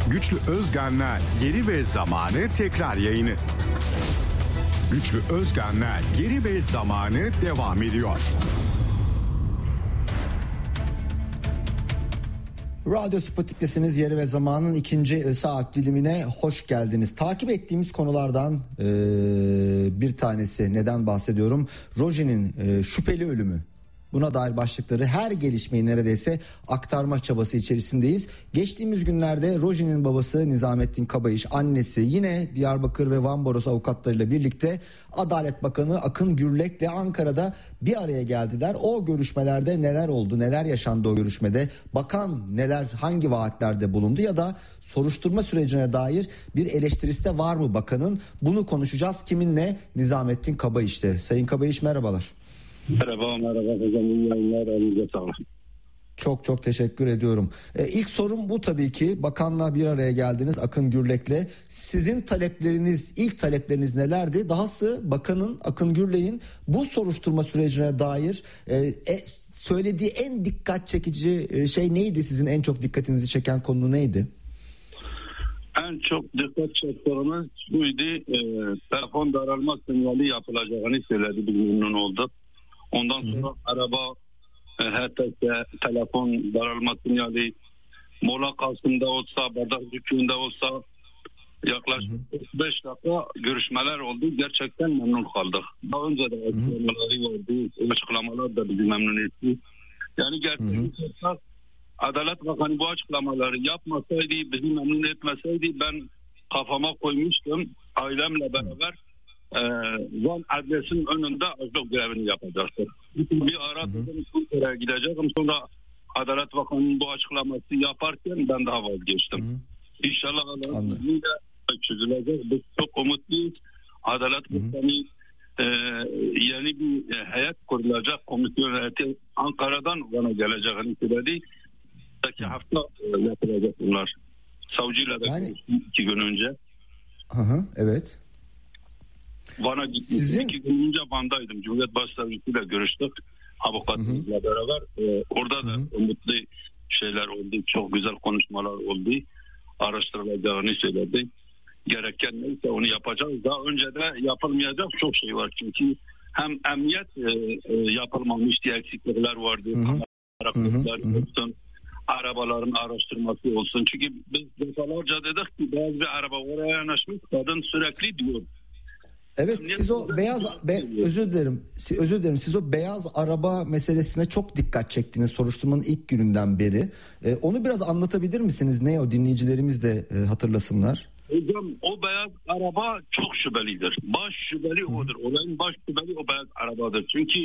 Güçlü Özgenler Yeri ve Zamanı tekrar yayını. Güçlü Özgenler Yeri ve Zamanı devam ediyor. Radyo Sputnik'tesiniz. Yeri ve Zaman'ın ikinci saat dilimine hoş geldiniz. Takip ettiğimiz konulardan bir tanesi, neden bahsediyorum? Roji'nin şüpheli ölümü. Buna dair başlıkları, her gelişmeyi neredeyse aktarma çabası içerisindeyiz. Geçtiğimiz günlerde Roji'nin babası Nizamettin Kabayış, annesi, yine Diyarbakır ve Van Barosu avukatlarıyla birlikte Adalet Bakanı Akın Gürlek'le Ankara'da bir araya geldiler. O görüşmelerde neler oldu, neler yaşandı o görüşmede? Bakan hangi vaatlerde bulundu ya da soruşturma sürecine dair bir eleştirisi de var mı bakanın? Bunu konuşacağız. Kiminle? Nizamettin Kabayış'te. Sayın Kabayış, merhabalar. Merhaba hocam, iyi yayınlar, elinize sağlık. Çok teşekkür ediyorum. İlk sorum bu tabii ki. Bakanla bir araya geldiniz, Akın Gürlek'le. Sizin ilk talepleriniz nelerdi? Dahası bakanın, Akın Gürlek'in bu soruşturma sürecine dair söylediği en dikkat çekici şey neydi? Sizin en çok dikkatinizi çeken konu neydi? En çok dikkat çektiğimiz buydu. Telefon daralma sinyali yapılacağını söyledi, bir memnun olduk. Ondan sonra araba hatta telefon daralma sinyali mola kasında olsa, bardak dükkanında olsa yaklaşık 5 dakika görüşmeler oldu. Gerçekten memnun kaldık. Daha önce de açıklamaları vardı. Açıklamalar da bizi memnun etti. Yani gerçekten Adalet Bakanı bu açıklamaları yapmasaydı, bizi memnun etmeseydi, ben kafama koymuştum ailemle beraber Van adresinin önünde açlık görevini yapacaktır. Bir ara dedim Ankara'ya gideceğim, sonra Adalet Bakanı'nın bu açıklaması yaparken ben daha vazgeçtim. İnşallah Allah'ın izniyle çözülecek. Biz çok umutluyuz. Adalet Bakanı yeni bir heyet kurulacak, komisyon heyeti Ankara'dan Van'a geleceğini söyledi. Belki hafta yapılacak bunlar. Savcıyla da 2 gün önce. Evet. Van'a gittim. 2 gün önce Van'daydım. Cumhuriyet Başsavcısıyla görüştük. Avukatımızla beraber. Orada da umutlu şeyler oldu. Çok güzel konuşmalar oldu. Araştırılacağını söyledi. Gereken neyse onu yapacağız. Daha önce de yapılmayacak çok şey var. Çünkü hem emniyet yapılmamış diye eksiklikler vardı. Kameralar olsun. Arabaların araştırması olsun. Çünkü biz defalarca dedik ki bazı bir araba oraya yanaşmış. Kadın sürekli diyor. Evet, siz o özür dilerim. Siz o beyaz araba meselesine çok dikkat çektiniz soruşturmanın ilk gününden beri. Onu biraz anlatabilir misiniz? Ne o, dinleyicilerimiz de hatırlasınlar. Hocam, o beyaz araba çok şüphelidir. Baş şüpheli odur. Olayın baş şüpheli o beyaz arabadır. Çünkü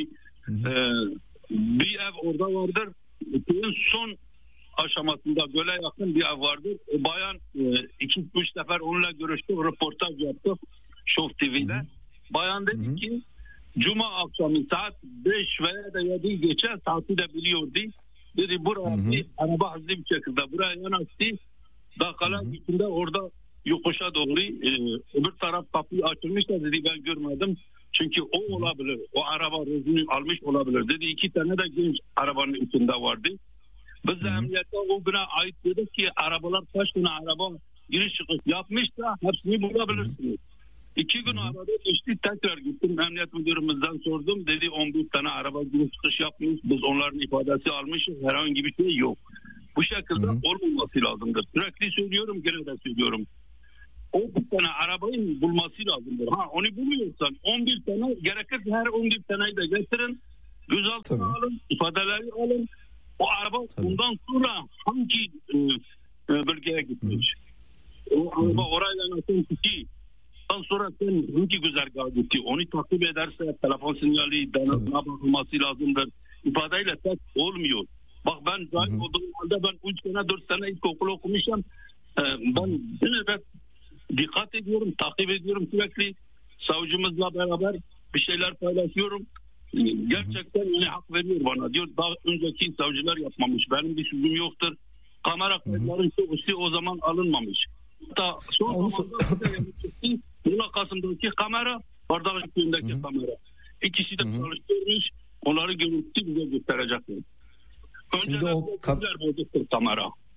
bir ev orada vardır. Son aşamasında göle yakın bir ev vardır. O bayan 2-3 sefer onunla görüştük, röportaj yaptık Show TV'de. Bayan dedi ki Cuma akşamı saat 5 veya da 7 geçe, saati de biliyordu. Dedi buraya bir araba hızlı bir şekilde buraya yanaştı. Dakikalar içinde orada yokuşa doğru öbür taraf kapıyı açılmış da dedi ben görmedim. Çünkü o olabilir. O araba rozunu almış olabilir. Dedi 2 tane de genç arabanın içinde vardı. Biz de emniyete o güne ait dedik ki arabalar kaç tane araba giriş çıkış yapmışsa hepsini bulabilirsiniz. 2 gün arada geçti, tekrar gittim emniyet müdürümüzden sordum. Dedi 11 tane araba giriş çıkış yapmış. Biz onların ifadesi almışız. Herhangi bir şey yok. Bu şekilde olmaması lazımdır. Sürekli söylüyorum, gene de söylüyorum. O bir tane arabayı bulması lazımdır. Onu buluyorsan 11 tane, gerekirse her 11 taneyi de getirin. Gözaltına alın, ifadeleri alın. O araba bundan sonra hangi bölgeye gitmiş? O araba orayla nasıl gitti? Ondan sonra sen hangi güzergaha gitti? Onu takip ederse telefon sinyali denetime bakılması lazımdır. İfadeyle tek olmuyor. Bak ben zahit olduğum halde ben 3 sene 4 sene ilkokul okumuşum. Ben yine de dikkat ediyorum, takip ediyorum sürekli. Savcımızla beraber bir şeyler paylaşıyorum. Gerçekten yine hak veriyor bana. Diyor daha önceki savcılar yapmamış. Benim bir sözüm yoktur. Kamera kayıtların çoğusu o zaman alınmamış. Hatta son zamanda Muğla Kasım'daki kamera, Bardak Köyü'ndeki kamera. İkisi de çalıştırmış. Onları görüntü bize gösterecekler. Önceden kamera.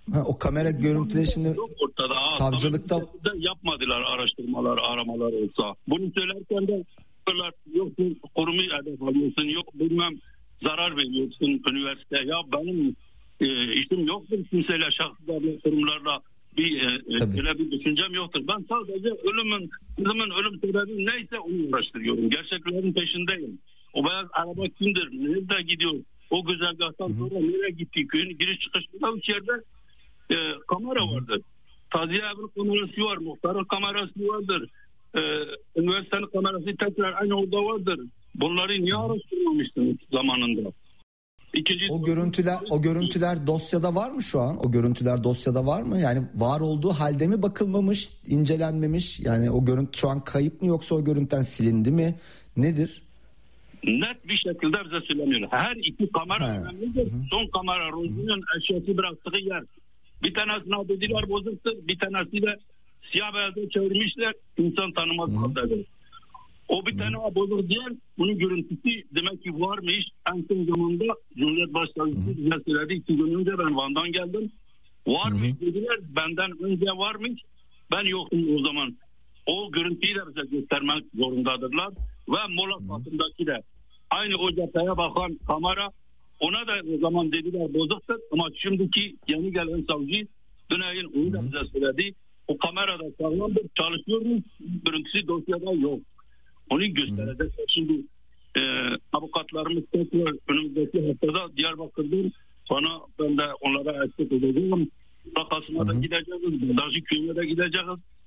O kamera görüntüleri şimdi yok ortada. savcılıkta yapmadılar araştırmalar, aramalar olsa. Bunu söylerken de yok korumayı hedef alıyorsun, yok bilmem zarar veriyorsun üniversite. Ya benim işim yoktur kimseyle, şahslarla, kurumlarla öyle bir düşüncem yoktur. Ben sadece kızımın ölüm sebebi neyse onu araştırıyorum. Gerçeklerin peşindeyim. O beyaz araba kimdir? Nerede gidiyor? O güzergahtan sonra nereye gitti? Köyün giriş çıkışında üç yerde kamera vardır. Taziye evi kamerası var. Muhtarın kamerası vardır. Üniversitenin kamerası tekrar aynı orada vardır. Bunları niye araştırmamıştınız zamanında? O görüntüler dosyada var mı şu an? O görüntüler dosyada var mı? Yani var olduğu halde mi bakılmamış, incelenmemiş? Yani o görüntü şu an kayıp mı yoksa o görüntüden silindi mi? Nedir? Net bir şekilde bize söyleniyor. Her iki kamera önemlidir. Son kamera Rozi'nin eşyası bıraktığı yer. Bir tanesine dediler bozuktur. Bir tanesi de siyah beyazda çevirmişler. İnsan tanımaz haldedir. O bir tane bozuk diyen bunun görüntüsü demek ki varmış. En son zamanda Cumhuriyet Başsavcısı bize söyledi. 2 gün önce ben Van'dan geldim. Varmış dediler. Benden önce varmış. Ben yoktum o zaman. O görüntüyü de bize göstermek zorundadırlar. Ve Molak altındaki de aynı o cepheye bakan kamera, ona da o zaman dediler bozuktur. Ama şimdiki yeni gelen savcı Düney'in onu da bize söyledi. O kamerada sağlamdır, çalışıyor mu? Görüntüsü dosyada yok. Onu gösterecek. Şimdi avukatlarımız tekrar önümüzdeki haftada Diyarbakır'dan sonra ben de onlara eşlik edeceğim. Rakasına da gideceğiz. Bandajı köyüne de gideceğiz.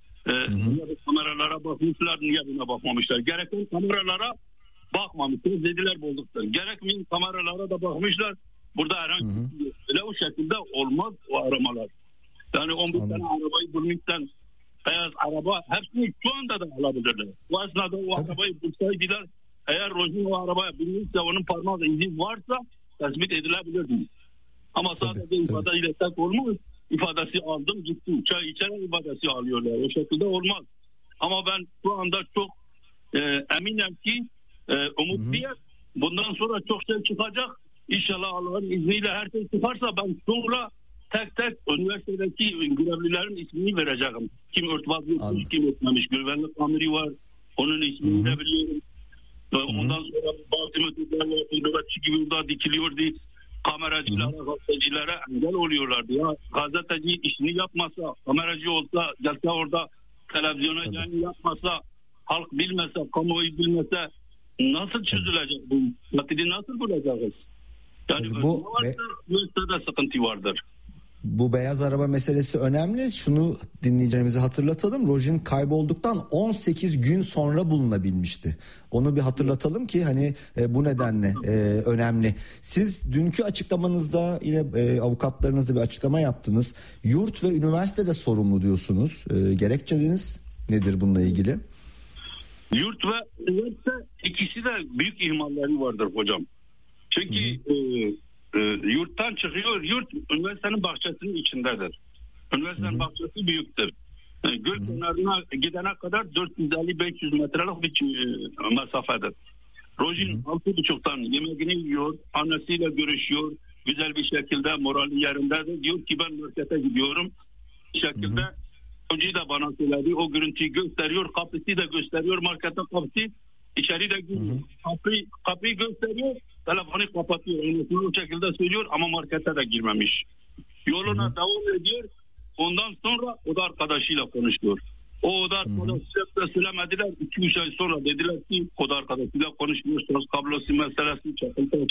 Kameralara bakmışlar, niye buna bakmamışlar? Gereken kameralara bakmamışlar. Dediler bozduklar. Gerekmeyen kameralara da bakmışlar. Burada herhangi bir öyle o şekilde olmaz o aramalar. Yani 11 tane arabayı bulmuşsan beyaz araba hepsini şu anda da alabilirler. Bu esnada o arabayı bulsaydılar, eğer Rojin o arabaya binmişse onun parmak izi varsa tespit edilebilirdi. Ama sadece ifade ile tek olmaz. İfadesi aldım gittim. Çay içerek ifadesi alıyorlar. O şekilde olmaz. Ama ben şu anda çok eminim ki umutluyum. Bundan sonra çok şey çıkacak. İnşallah Allah'ın izniyle her şey çıkarsa ben sonra tek üniversitedeki görevlilerin ismini vereceğim. Kim örtbas etmiş, kim etmemiş. Güvenlik amiri var. Onun ismini de biliyorum. Ondan sonra bazı metodlarla nöbetçi gibi burada dikiliyordu. Kameracılara, gazetecilere engel oluyorlardı. Ya gazeteci işini yapmasa, kameracı olsa, gelse orada televizyona yayın yapmasa, halk bilmese, kamuoyu bilmese nasıl çözülecek bu? Matidi nasıl bulacağız? Yani bu varsa sıkıntı vardır. Bu beyaz araba meselesi önemli. Şunu dinleyicilerimize hatırlatalım. Rojin kaybolduktan 18 gün sonra bulunabilmişti. Onu bir hatırlatalım ki hani bu nedenle önemli. Siz dünkü açıklamanızda yine avukatlarınızda bir açıklama yaptınız. Yurt ve üniversitede sorumlu diyorsunuz. Gerekçeniz nedir bununla ilgili? Yurt ve üniversite ikisi de büyük ihmalleri vardır hocam. Çünkü yurttan çıkıyor. Yurt üniversitenin bahçesinin içindedir. Üniversitenin bahçesi büyüktür. Göl kenarına gidene kadar 450-500 metrelik bir mesafedir. Rojin 6.30'dan yemeğini yiyor. Annesiyle görüşüyor. Güzel bir şekilde morali yerindedir. Diyor ki ben markete gidiyorum. Bir şekilde önce de bana söyledi. O görüntüyü gösteriyor. Kapısı da gösteriyor. Marketin kapısı. İçeri de giriyor. Kapıyı gösteriyor. Telefonu kapatıyor. O şekilde söylüyor ama markete de girmemiş. Yoluna devam ediyor. Ondan sonra o da arkadaşıyla konuşuyor. O da arkadaşıyla söylemediler. 2-3 ay sonra dediler ki o da arkadaşıyla konuşmuyor. Söz kablosu meselesi çakıltı